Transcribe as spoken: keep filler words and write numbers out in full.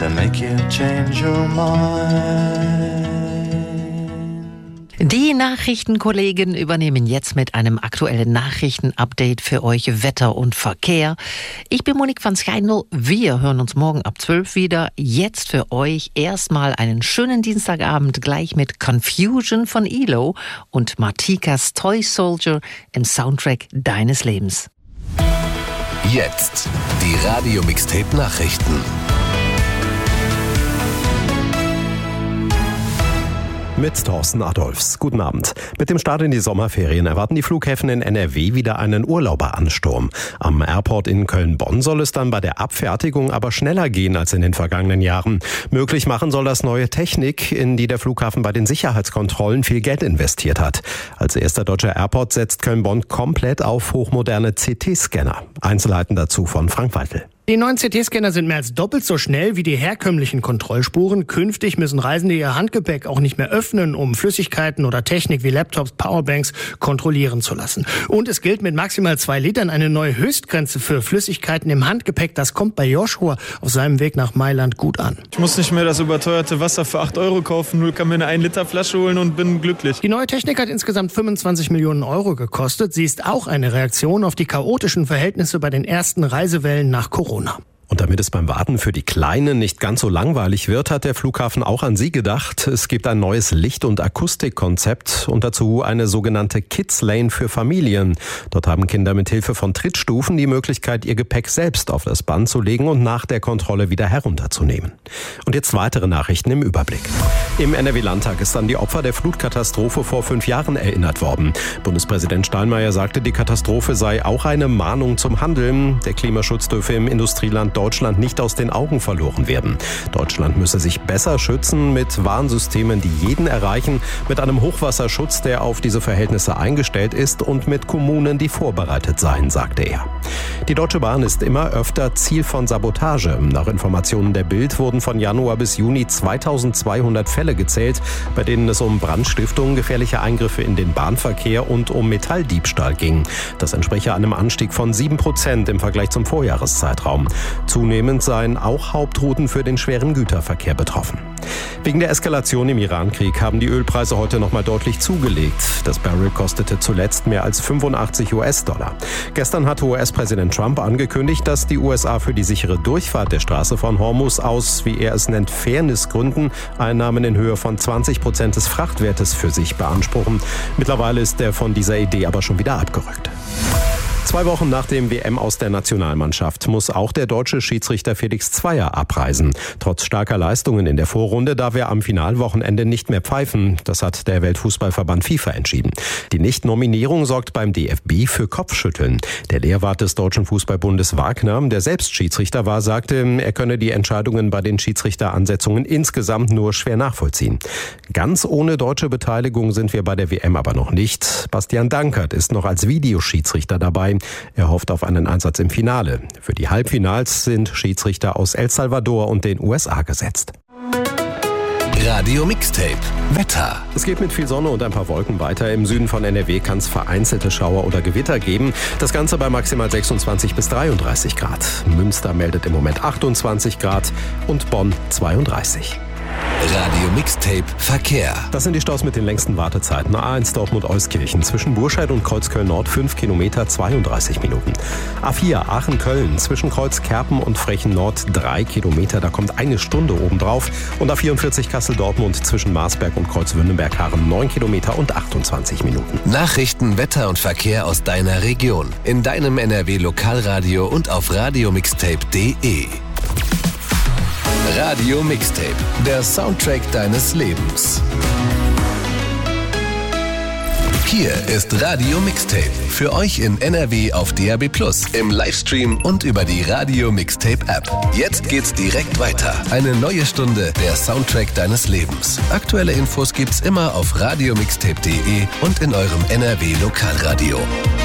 to make you change your mind. Die Nachrichtenkollegen übernehmen jetzt mit einem aktuellen Nachrichtenupdate für euch Wetter und Verkehr. Ich bin Monique van Schijndel. Wir hören uns morgen ab zwölf wieder. Jetzt für euch erstmal einen schönen Dienstagabend gleich mit Confusion von E L O und Martikas Toy Soldier im Soundtrack deines Lebens. Jetzt die Radio-Mixtape-Nachrichten. Mit Thorsten Adolfs. Guten Abend. Mit dem Start in die Sommerferien erwarten die Flughäfen in N R W wieder einen Urlauberansturm. Am Airport in Köln-Bonn soll es dann bei der Abfertigung aber schneller gehen als in den vergangenen Jahren. Möglich machen soll das neue Technik, in die der Flughafen bei den Sicherheitskontrollen viel Geld investiert hat. Als erster deutscher Airport setzt Köln-Bonn komplett auf hochmoderne C T-Scanner. Einzelheiten dazu von Frank Weitel. Die neuen C T-Scanner sind mehr als doppelt so schnell wie die herkömmlichen Kontrollspuren. Künftig müssen Reisende ihr Handgepäck auch nicht mehr öffnen, um Flüssigkeiten oder Technik wie Laptops, Powerbanks kontrollieren zu lassen. Und es gilt mit maximal zwei Litern eine neue Höchstgrenze für Flüssigkeiten im Handgepäck. Das kommt bei Joshua auf seinem Weg nach Mailand gut an. Ich muss nicht mehr das überteuerte Wasser für acht Euro kaufen, nur kann mir eine ein Liter Flasche holen und bin glücklich. Die neue Technik hat insgesamt fünfundzwanzig Millionen Euro gekostet. Sie ist auch eine Reaktion auf die chaotischen Verhältnisse bei den ersten Reisewellen nach Corona. Und damit es beim Warten für die Kleinen nicht ganz so langweilig wird, hat der Flughafen auch an sie gedacht. Es gibt ein neues Licht- und Akustikkonzept und dazu eine sogenannte Kids Lane für Familien. Dort haben Kinder mit Hilfe von Trittstufen die Möglichkeit, ihr Gepäck selbst auf das Band zu legen und nach der Kontrolle wieder herunterzunehmen. Und jetzt weitere Nachrichten im Überblick. Im N R W-Landtag ist an die Opfer der Flutkatastrophe vor fünf Jahren erinnert worden. Bundespräsident Steinmeier sagte, die Katastrophe sei auch eine Mahnung zum Handeln. Der Klimaschutz dürfe im Industrieland Deutschland nicht aus den Augen verloren werden. Deutschland müsse sich besser schützen mit Warnsystemen, die jeden erreichen, mit einem Hochwasserschutz, der auf diese Verhältnisse eingestellt ist und mit Kommunen, die vorbereitet seien, sagte er. Die Deutsche Bahn ist immer öfter Ziel von Sabotage. Nach Informationen der Bild wurden von Januar bis Juni zweitausendzweihundert Fälle gezählt, bei denen es um Brandstiftung, gefährliche Eingriffe in den Bahnverkehr und um Metalldiebstahl ging. Das entspreche einem Anstieg von sieben Prozent im Vergleich zum Vorjahreszeitraum. Zunehmend seien auch Hauptrouten für den schweren Güterverkehr betroffen. Wegen der Eskalation im Iran-Krieg haben die Ölpreise heute nochmal deutlich zugelegt. Das Barrel kostete zuletzt mehr als fünfundachtzig US-Dollar. Gestern hatte U S-Präsident Trump angekündigt, dass die U S A für die sichere Durchfahrt der Straße von Hormuz aus, wie er es nennt, Fairnessgründen Einnahmen in Höhe von zwanzig Prozent des Frachtwertes für sich beanspruchen. Mittlerweile ist er von dieser Idee aber schon wieder abgerückt. Zwei Wochen nach dem W M aus der Nationalmannschaft muss auch der deutsche Schiedsrichter Felix Zweier abreisen. Trotz starker Leistungen in der Vorrunde darf er am Finalwochenende nicht mehr pfeifen. Das hat der Weltfußballverband FIFA entschieden. Die Nichtnominierung sorgt beim D F B für Kopfschütteln. Der Lehrwart des Deutschen Fußballbundes Wagner, der selbst Schiedsrichter war, sagte, er könne die Entscheidungen bei den Schiedsrichteransetzungen insgesamt nur schwer nachvollziehen. Ganz ohne deutsche Beteiligung sind wir bei der W M aber noch nicht. Bastian Dankert ist noch als Videoschiedsrichter dabei. Er hofft auf einen Einsatz im Finale. Für die Halbfinals sind Schiedsrichter aus El Salvador und den U S A gesetzt. Radio Mixtape Wetter. Es geht mit viel Sonne und ein paar Wolken weiter. Im Süden von N R W kann es vereinzelte Schauer oder Gewitter geben. Das Ganze bei maximal sechsundzwanzig bis dreiunddreißig Grad. Münster meldet im Moment achtundzwanzig Grad und Bonn zweiunddreißig. Radio Mixtape Verkehr. Das sind die Staus mit den längsten Wartezeiten. A eins Dortmund-Euskirchen zwischen Burscheid und Kreuzköln-Nord fünf Kilometer, zweiunddreißig Minuten. A vier Aachen-Köln zwischen Kreuzkerpen und Frechen-Nord drei Kilometer, da kommt eine Stunde obendrauf. Und A vierundvierzig Kassel-Dortmund zwischen Marsberg und Kreuzwündenberg-Harren neun Kilometer und achtundzwanzig Minuten. Nachrichten, Wetter und Verkehr aus deiner Region. In deinem N R W-Lokalradio und auf radiomixtape punkt de. Radio Mixtape, der Soundtrack deines Lebens. Hier ist Radio Mixtape, für euch in N R W auf D A B plus, im Livestream und über die Radio Mixtape App. Jetzt geht's direkt weiter. Eine neue Stunde, der Soundtrack deines Lebens. Aktuelle Infos gibt's immer auf radiomixtape punkt de und in eurem N R W Lokalradio.